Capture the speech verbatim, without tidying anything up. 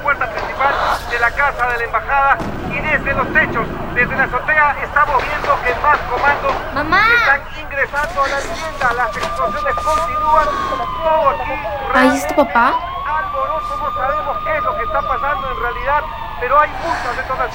puerta principal de la casa de la embajada y desde los techos, desde la azotea, estamos viendo que más comandos ¡Mamá! están ingresando a la vivienda. Las explosiones continúan. Todo aquí. ¿Ahí está papá? Alboroto, no sabemos qué es lo que está pasando en realidad, pero hay muchas detonaciones.